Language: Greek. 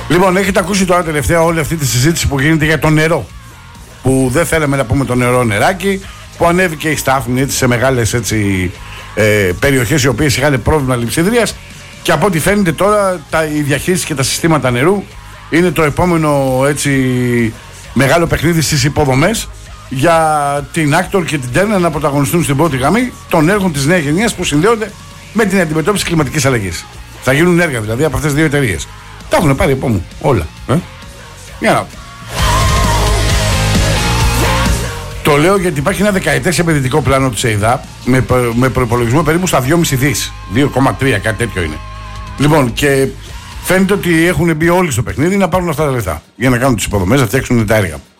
Λοιπόν, έχετε ακούσει τώρα τελευταία όλη αυτή τη συζήτηση που γίνεται για το νερό. Που δεν θέλαμε να πούμε το νερό νεράκι, που ανέβηκε η Στάθμη έτσι, σε μεγάλες περιοχές οι οποίες είχαν πρόβλημα λειψιδρίας. Και από ό,τι φαίνεται τώρα η διαχείριση και τα συστήματα νερού είναι το επόμενο μεγάλο παιχνίδι στις υποδομές για την Άκτορ και την Τέρνα να πρωταγωνιστούν στην πρώτη γραμμή των έργων της νέας γενιάς που συνδέονται με την αντιμετώπιση κλιματικής αλλαγής. Θα γίνουν έργα δηλαδή από αυτές τις δύο εταιρείες. Τα έχουν πάρει από μου όλα. Για να. Το λέω γιατί υπάρχει ένα δεκαετές επενδυτικό πλάνο της ΕΙΔΑ με προϋπολογισμό περίπου στα 2,5 δις. 2,3 κάτι τέτοιο είναι. Λοιπόν, και φαίνεται ότι έχουν μπει όλοι στο παιχνίδι να πάρουν αυτά τα λεφτά για να κάνουν τις υποδομές, να φτιάξουν τα έργα.